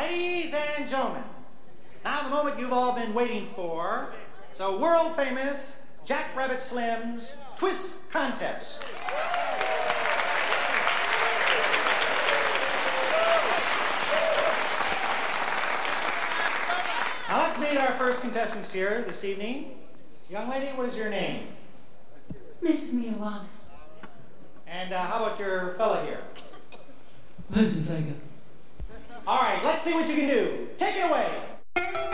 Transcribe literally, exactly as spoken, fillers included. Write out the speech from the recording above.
Ladies and gentlemen, now the moment you've all been waiting for. It's a world famous Jack Rabbit Slim's Twist Contest. Now let's meet our first contestants here this evening. Young lady, what is your name? Missus Mia Wallace. And uh, how about your fella here? Vincent Vega. All right, let's see what you can do. Take it away.